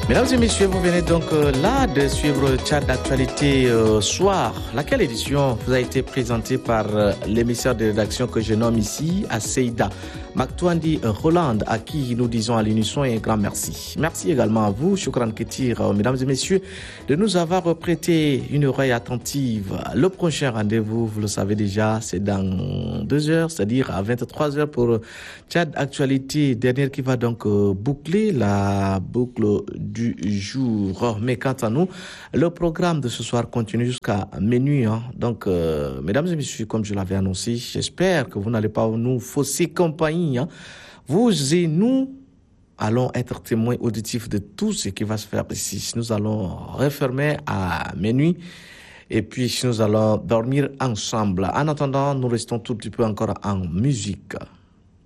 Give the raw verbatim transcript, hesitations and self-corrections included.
Mesdames et messieurs, vous venez donc euh, là de suivre Tchad d'actualité euh, soir, laquelle édition vous a été présentée par euh, l'émissaire de rédaction que je nomme ici, Asseida Maktouandi Roland, à qui nous disons à l'unisson un grand merci. Merci également à vous, Choukran Ketir, euh, mesdames et messieurs, de nous avoir prêté une oreille attentive. Le prochain rendez-vous, vous le savez déjà, c'est dans deux heures, c'est-à-dire à vingt-trois heures pour Tchad actualité, dernière qui va donc euh, boucler la boucle du jour. Mais quant à nous, le programme de ce soir continue jusqu'à minuit. Hein. Donc, euh, mesdames et messieurs, comme je l'avais annoncé, j'espère que vous n'allez pas nous fausser compagnie. Hein. Vous et nous allons être témoins auditifs de tout ce qui va se faire ici. Nous allons refermer à minuit et puis nous allons dormir ensemble. En attendant, nous restons tout petit peu encore en musique.